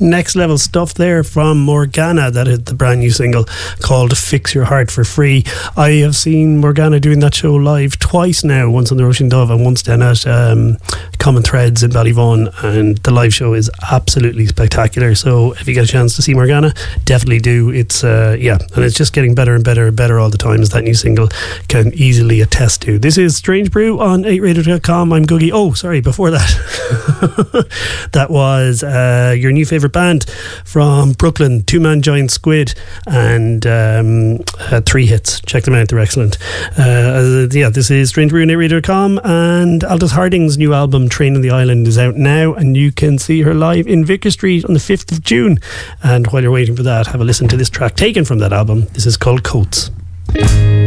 Next level stuff there from Morgana. That is the brand new single called Fix Your Heart for Free. I have seen Morgana doing that show live twice now, once on the Roisin Dove and once down at Common Threads in Ballyvaughan, and the live show is absolutely spectacular. So if you get a chance to see Morgana, definitely do. It's and it's just getting better and better and better all the time, as that new single can easily attest to. This is Strange Brew on 8radio.com. I'm Googie. Oh, sorry, before that that was your new favourite band from Brooklyn, Two Man Giant Squid, and had 3 hits. Check them out, they're excellent. This is Strange Brew on 8radio.com, and Aldous Harding's new album Train on the Island is out now, and you can see her live in Vicar Street on the 5th of June. And while you're waiting for that, have a listen to this track taken from that album. This is called Coats.